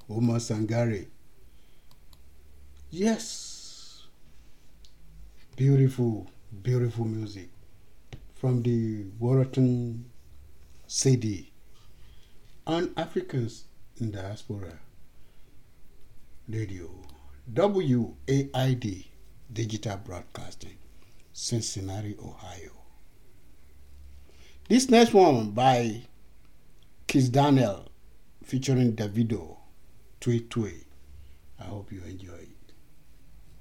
Omar Sangare. Yes, beautiful, beautiful music from the Warrington CD on Africans in Diaspora Radio, WAID Digital Broadcasting, Cincinnati, Ohio. This next one by Kiss Daniel featuring Davido, Tui Tui. I hope you enjoy it.